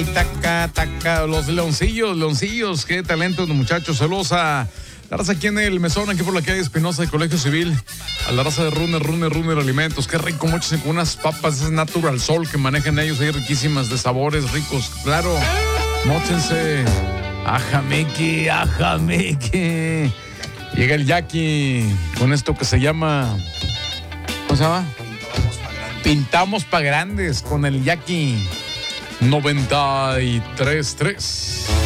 Taca, taca, los leoncillos, qué talento, muchachos. Saludos a la raza aquí en el mesón, aquí por la calle Espinosa del Colegio Civil, a la raza de Runner Alimentos. Qué rico, muchos con unas papas, esas Natural Sol que manejan ellos ahí, riquísimas, de sabores ricos, claro. Móchense. Ajameque. Llega el Jackie con esto que se llama, ¿cómo se llama? Pintamos pa' grandes con el Jackie 93.3.